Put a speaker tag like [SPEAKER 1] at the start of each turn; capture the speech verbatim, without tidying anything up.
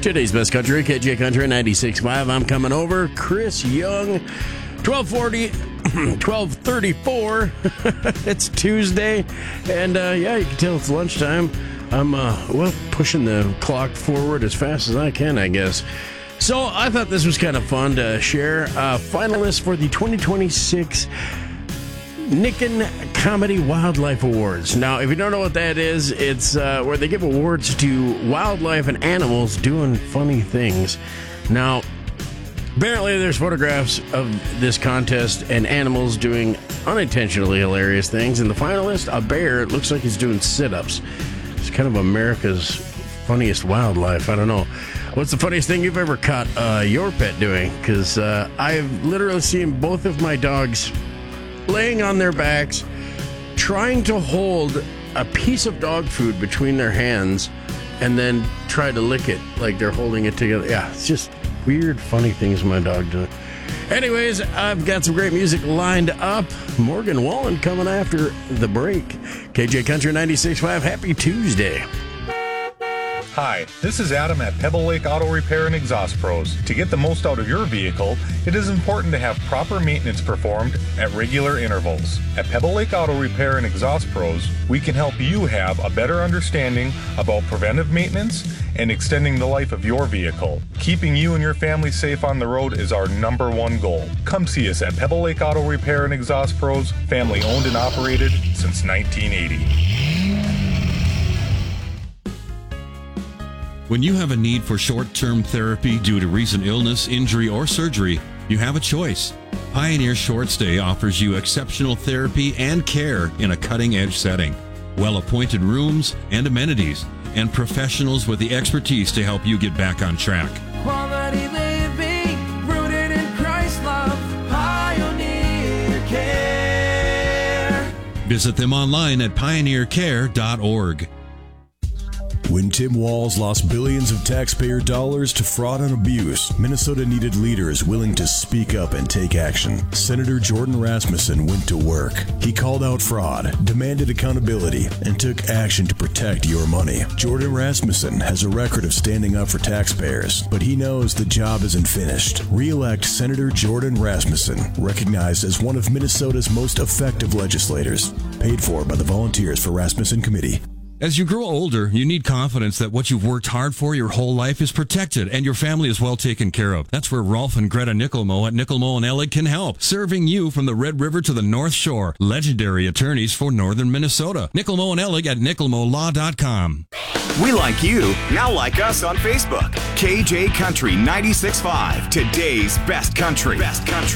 [SPEAKER 1] Today's best country, K J Country ninety-six point five. I'm coming over. Chris Young, twelve forty, twelve thirty-four. It's Tuesday, and uh, yeah, you can tell it's lunchtime. I'm uh, well pushing the clock forward as fast as I can, I guess. So I thought this was kind of fun to share. Uh, finalists for the twenty twenty-six Nicken Comedy Wildlife Awards. Now, if you don't know what that is, it's uh, where they give awards to wildlife and animals doing funny things. Now, apparently there's photographs of this contest and animals doing unintentionally hilarious things. And the finalist, a bear, it looks like he's doing sit-ups. It's kind of America's funniest wildlife. I don't know. What's the funniest thing you've ever caught uh, your pet doing? Because uh, I've literally seen both of my dogs laying on their backs, trying to hold a piece of dog food between their hands and then try to lick it like they're holding it together. Yeah, it's just weird, funny things my dog does. Anyways, I've got some great music lined up. Morgan Wallen coming after the break. K J Country ninety-six point five, happy Tuesday.
[SPEAKER 2] Hi, this is Adam at Pebble Lake Auto Repair and Exhaust Pros. To get the most out of your vehicle, it is important to have proper maintenance performed at regular intervals. At Pebble Lake Auto Repair and Exhaust Pros, we can help you have a better understanding about preventive maintenance and extending the life of your vehicle. Keeping you and your family safe on the road is our number one goal. Come see us at Pebble Lake Auto Repair and Exhaust Pros, family owned and operated since nineteen eighty.
[SPEAKER 3] When you have a need for short-term therapy due to recent illness, injury, or surgery, you have a choice. Pioneer Short Stay offers you exceptional therapy and care in a cutting-edge setting, well-appointed rooms and amenities, and professionals with the expertise to help you get back on track.
[SPEAKER 4] Quality living, rooted in Christ love, Pioneer Care.
[SPEAKER 3] Visit them online at pioneer care dot org.
[SPEAKER 5] When Tim Walz lost billions of taxpayer dollars to fraud and abuse, Minnesota needed leaders willing to speak up and take action. Senator Jordan Rasmussen went to work. He called out fraud, demanded accountability, and took action to protect your money. Jordan Rasmussen has a record of standing up for taxpayers, but he knows the job isn't finished. Re-elect Senator Jordan Rasmussen, recognized as one of Minnesota's most effective legislators. Paid for by the Volunteers for Rasmussen Committee.
[SPEAKER 3] As you grow older, you need confidence that what you've worked hard for your whole life is protected and your family is well taken care of. That's where Rolf and Greta Nickelmo at Nickelmo and Ellig can help, serving you from the Red River to the North Shore. Legendary attorneys for Northern Minnesota. Nickelmo and Ellig at nickelmo law dot com.
[SPEAKER 6] We like you. Now like us on Facebook. K J Country ninety-six point five. Today's best country. Best country.